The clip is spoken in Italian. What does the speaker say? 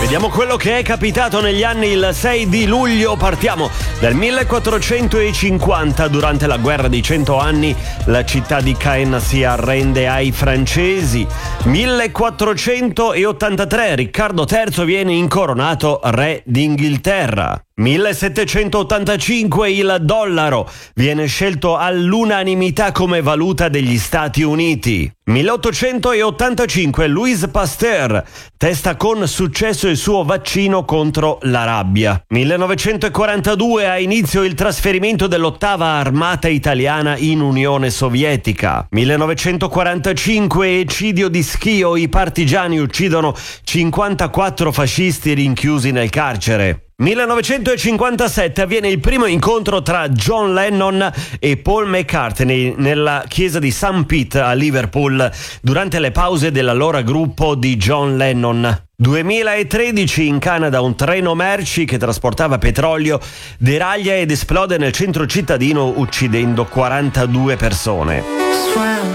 Vediamo quello che è capitato negli anni. Il 6 di luglio partiamo dal 1450. Durante la guerra dei 100 anni la città di Caen si arrende ai francesi. 1483 Riccardo III viene incoronato re d'Inghilterra. 1785 il dollaro viene scelto all'unanimità come valuta degli Stati Uniti. 1885 Louis Pasteur testa con successo il suo vaccino contro la rabbia. 1942 ha inizio il trasferimento dell'8ª armata italiana in Unione Sovietica. 1945 eccidio di Schio, i partigiani uccidono 54 fascisti rinchiusi nel carcere. 1957 avviene il primo incontro tra John Lennon e Paul McCartney nella chiesa di St. Pete a Liverpool durante le pause dell'allora gruppo di John Lennon. 2013 in Canada un treno merci che trasportava petrolio deraglia ed esplode nel centro cittadino uccidendo 42 persone.